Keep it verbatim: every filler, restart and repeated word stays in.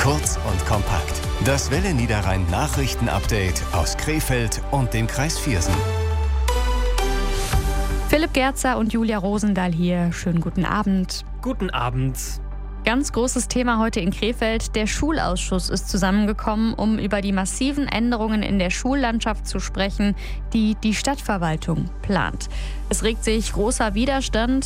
Kurz und kompakt. Das Welle Niederrhein Nachrichten-Update aus Krefeld und dem Kreis Viersen. Philipp Gerzer und Julia Rosendahl hier. Schönen guten Abend. Guten Abend. Ganz großes Thema heute in Krefeld. Der Schulausschuss ist zusammengekommen, um über die massiven Änderungen in der Schullandschaft zu sprechen, die die Stadtverwaltung plant. Es regt sich großer Widerstand.